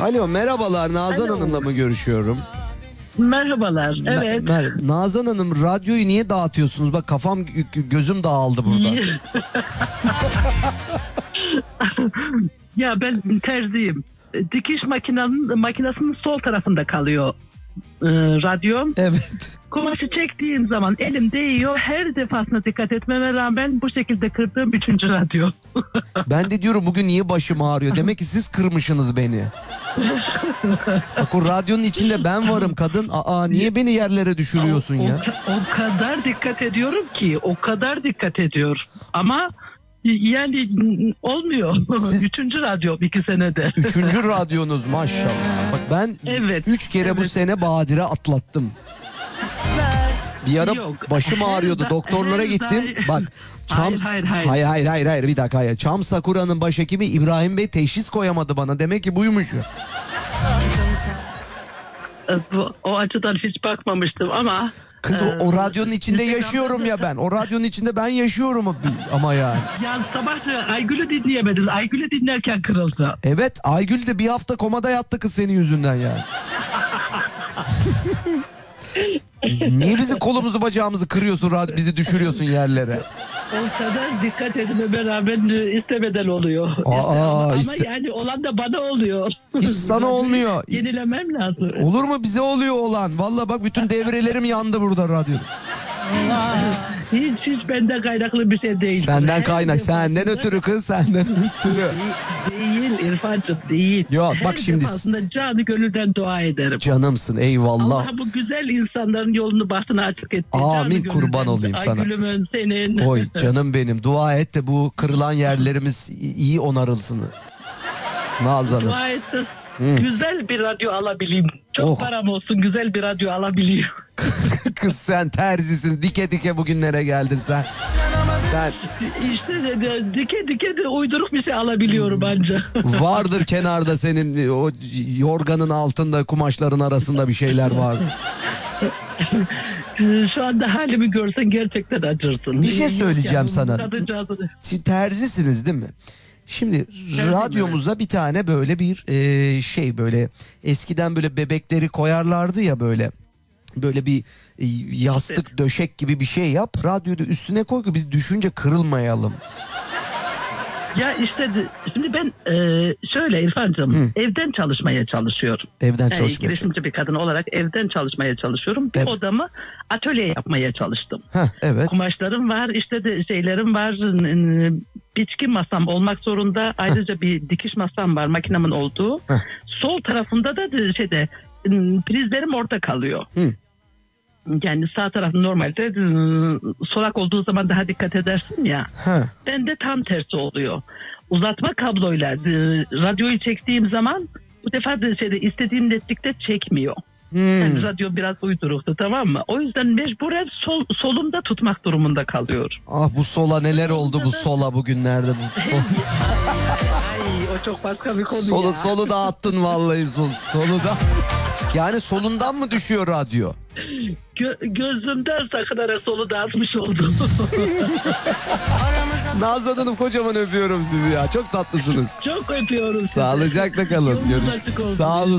Alo, merhabalar, Nazan Alo. Hanım'la mı görüşüyorum? Merhabalar. Evet. Nazan Hanım, radyoyu niye dağıtıyorsunuz? Bak kafam gözüm dağıldı burada. Ya ben terziyim. Dikiş makinesinin sol tarafında kalıyor radyo. Evet. Kumaşı çektiğim zaman elim değiyor. Her defasında dikkat etmeme rağmen bu şekilde kırdığım 3. radyo. Ben de diyorum bugün niye başım ağrıyor? Demek ki siz kırmışsınız beni. Bak o radyonun içinde ben varım kadın. Niye beni yerlere düşürüyorsun ya? O kadar dikkat ediyorum ki. O kadar dikkat ediyor. Ama yani olmuyor. Siz... 3. radyom 2 senede. 3. radyonuz maşallah. Bak ben 3 kere bu sene badire atlattım. Bir ara başım ağrıyordu. Doktorlara gittim. Bak Hayır bir dakika. Hayır. Çam Sakura'nın başhekimi İbrahim Bey teşhis koyamadı bana. Demek ki buymuş. O açıdan hiç bakmamıştım ama kız o radyonun içinde yaşıyorum ya ben. O radyonun içinde ben yaşıyorum ama yani. Ya sabah Aygül'ü dinleyemediniz. Aygül'ü dinlerken kırıldı. Evet, Aygül de bir hafta komada yattı kız senin yüzünden yani. Niye bizi kolumuzu bacağımızı kırıyorsun, bizi düşürüyorsun yerlere? O kadar dikkat etmeme rağmen istemeden oluyor. Ama yani olan da bana oluyor. Hiç sana olmuyor. Yenilemem lazım. Olur mu, bize oluyor olan? Vallahi bak bütün devrelerim yandı burada radyoda. Hiç benden kaynaklı bir şey değil. Senden kaynak. Senden ötürü kız, senden ötürü. Değil İrfancığım, değil. Yok bak şimdi. Aslında canı gönülden dua ederim. Canımsın, eyvallah. Allah bu güzel insanların yolunu bahtını açık etti. Amin, kurban olayım sana. Aygül'ümün senin. Oy canım benim, dua et de bu kırılan yerlerimiz iyi onarılsın. Nazan'ım. Dua etsin. Güzel bir radyo alabileyim. Çok param olsun, güzel bir radyo alabileyim. Kız sen terzisin, dike dike bugünlere geldin sen. İşte dike de uyduruk bir şey alabiliyorum ancak. Vardır kenarda senin o yorganın altında, kumaşların arasında bir şeyler var. Şu anda halimi görsen gerçekten acırsın. Bir şey söyleyeceğim sana. Terzisiniz değil mi? Şimdi radyomuzda bir tane böyle bir böyle eskiden böyle bebekleri koyarlardı ya böyle bir yastık döşek gibi bir şey yap, radyoda üstüne koy ki biz düşünce kırılmayalım. Ya işte şimdi ben şöyle İrfancığım, evden çalışmaya çalışıyorum. Evden çalışmaya girişimci bir kadın olarak evden çalışmaya çalışıyorum. Bir odamı atölye yapmaya çalıştım. Evet. Kumaşlarım var, işte de şeylerim var. Biçki masam olmak zorunda. Ayrıca bir dikiş masam var, makinemin olduğu. Sol tarafında da prizlerim orada kalıyor. Yani sağ tarafı normalde solak olduğu zaman daha dikkat edersin ya. Ben de tam tersi oluyor. Uzatma kabloyla radyoyu çektiğim zaman bu defa da istediğim netlikte çekmiyor. Yani radyo biraz uyduruktu, tamam mı? O yüzden mecburen solumda tutmak durumunda kalıyor. Bu sola neler oldu bu sola bugünlerde bu. Ay o çok başka bir konu ya. Solu da attın vallahi solu da. Yani solundan mı düşüyor radyo? Gözümden sakınarak solu dağıtmış oldum. Nazan Hanım, kocaman öpüyorum sizi ya. Çok tatlısınız. Çok öpüyorum sizi. Sağlıcakla kalın. Görüşürüz. Sağ olun.